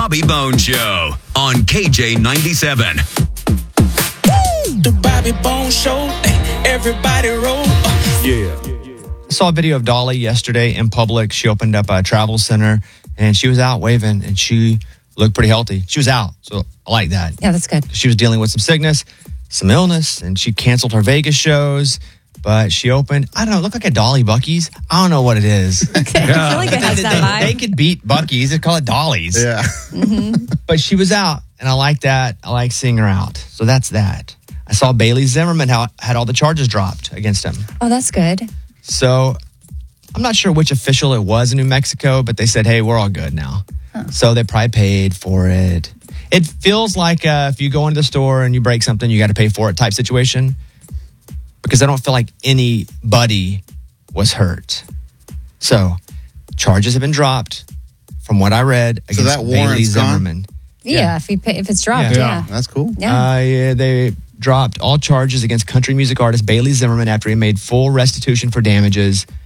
Bobby Bones Show on KJ97. The Bobby Bones Show. Everybody roll. I saw a video of Dolly yesterday in public. She opened up a travel center and she was out waving and she looked pretty healthy. She was out, so I like that. Yeah, that's good. She was dealing with some sickness, some illness, and she canceled her Vegas shows. But she opened, I don't know, it looked like a Dolly Buc-ee's. I don't know what it is. Okay. I feel like it has that They vibe. could beat Buc-ee's. They call it Dolly's. Yeah. But she was out, and I like that. I like seeing her out. So that's that. I saw Bailey Zimmerman had all the charges dropped against him. Oh, that's good. So I'm not sure which official it was in New Mexico, but they said, hey, we're all good now. So they probably paid for it. It feels like if you go into the store and you break something, you got to pay for it type situation. Because I don't feel like anybody was hurt. So charges have been dropped from what I read against that Bailey warrant's gone? Zimmerman. Yeah, if it's dropped, yeah. That's cool. Yeah. They dropped all charges against country music artist Bailey Zimmerman after he made full restitution for damages